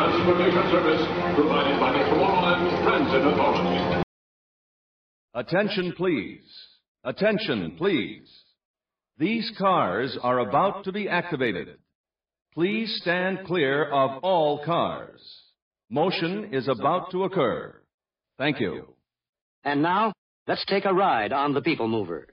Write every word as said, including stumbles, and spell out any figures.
transportation service provided by the Tomorrowland Transit Authority. Attention, please. Attention, please. These cars are about to be activated. Please stand clear of all cars. Motion is about to occur. Thank you. And now, let's take a ride on the People Mover.